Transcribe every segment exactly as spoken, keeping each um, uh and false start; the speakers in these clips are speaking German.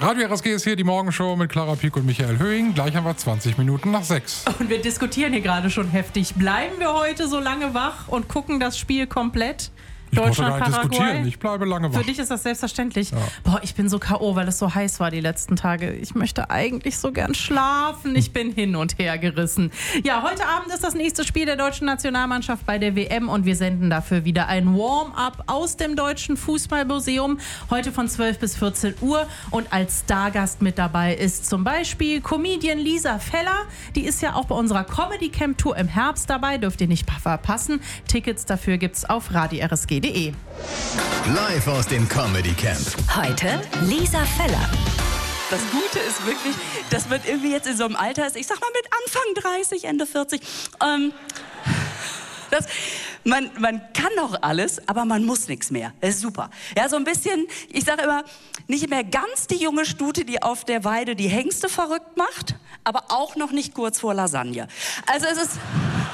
Radio R S G ist hier, die Morgenshow mit Clara Pieck und Michael Höhing. Gleich haben wir zwanzig Minuten nach sechs. Und wir diskutieren hier gerade schon heftig. Bleiben wir heute so lange wach und gucken das Spiel komplett? Ich Deutschland, muss gar nicht Paraguay. diskutieren, ich bleibe lange wach. Für dich ist das selbstverständlich. Ja. Boah, ich bin so K O, weil es so heiß war die letzten Tage. Ich möchte eigentlich so gern schlafen. Ich bin hin und her gerissen. Ja, heute Abend ist das nächste Spiel der deutschen Nationalmannschaft bei der W M und wir senden dafür wieder ein Warm-up aus dem Deutschen Fußballmuseum. Heute von zwölf bis vierzehn Uhr. Und als Stargast mit dabei ist zum Beispiel Comedian Lisa Feller. Die ist ja auch bei unserer Comedy Camp Tour im Herbst dabei. Dürft ihr nicht verpassen. Tickets dafür gibt's auf radio r s g punkt d e. Live aus dem Comedy Camp. Heute Lisa Feller. Das Gute ist wirklich, dass man irgendwie jetzt in so einem Alter ist, ich sag mal mit Anfang dreißig, Ende vierzig, ähm, das, man, man kann doch alles, aber man muss nichts mehr. Das ist super. Ja, so ein bisschen, ich sage immer, nicht mehr ganz die junge Stute, die auf der Weide die Hengste verrückt macht, aber auch noch nicht kurz vor Lasagne. Also es ist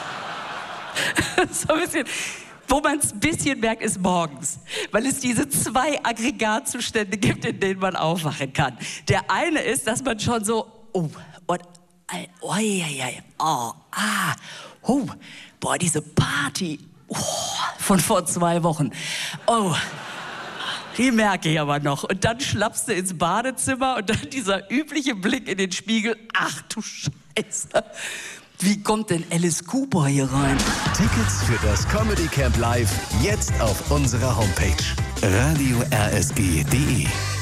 so ein bisschen... Wo man es ein bisschen merkt, ist morgens, weil es diese zwei Aggregatzustände gibt, in denen man aufwachen kann. Der eine ist, dass man schon so, oh, und, oh, ja, ja, oh, ah, oh, boah, diese Party oh, von vor zwei Wochen, oh, die merke ich aber noch. Und dann schlappst du ins Badezimmer und dann dieser übliche Blick in den Spiegel, ach du Scheiße. Wie kommt denn Alice Cooper hier rein? Tickets für das Comedy Camp Live jetzt auf unserer Homepage radio r s g punkt d e.